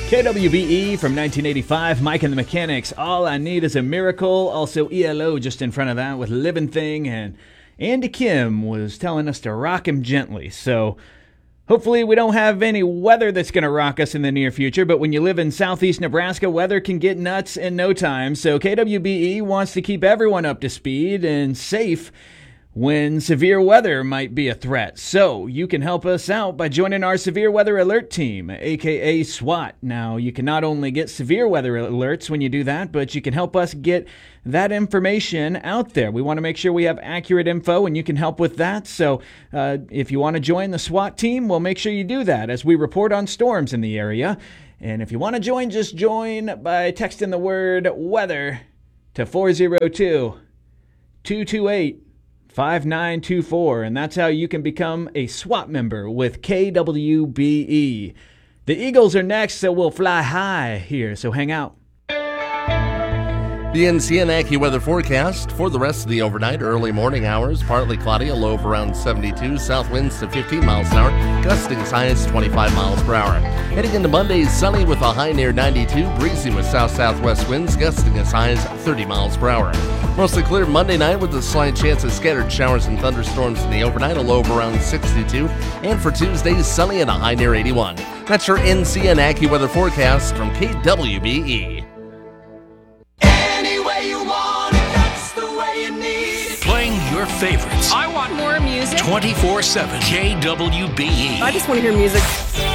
KWBE from 1985, Mike and the Mechanics, All I Need Is a Miracle. Also ELO just in front of that with Living Thing. And Andy Kim was telling us to rock him gently. So hopefully we don't have any weather that's going to rock us in the near future. But when you live in southeast Nebraska, weather can get nuts in no time. So KWBE wants to keep everyone up to speed and safe when severe weather might be a threat. So you can help us out by joining our Severe Weather Alert Team, aka SWAT. Now, you can not only get severe weather alerts when you do that, but you can help us get that information out there. We want to make sure we have accurate info, and you can help with that. So if you want to join the SWAT team, we'll make sure you do that as we report on storms in the area. And if you want to join, just join by texting the word weather to 402-228-5924, and that's how you can become a SWAT member with KWBE. The Eagles are next, so we'll fly high here, so hang out. The NCN AccuWeather forecast for the rest of the overnight, early morning hours, partly cloudy, a low of around 72, south winds to 15 miles an hour, gusting as high as 25 miles per hour. Heading into Monday, sunny with a high near 92, breezy with south-southwest winds, gusting as high as 30 miles per hour. Mostly clear Monday night with a slight chance of scattered showers and thunderstorms in the overnight, a low of around 62, and for Tuesday, sunny and a high near 81. That's your NCN AccuWeather forecast from KWBE. Playing your favorites. I want more music. 24/7 KWBE. I just want to hear music.